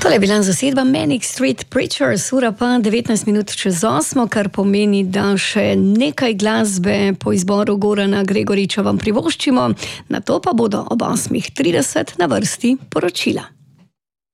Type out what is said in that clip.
Tole je bila zasedba Manic Street Preachers, ura pa 19 minut čez 8, kar pomeni, da še nekaj glasbe po izboru Gorana Gregoriča vam privoščimo, nato pa bodo ob 8:30 na vrsti poročila.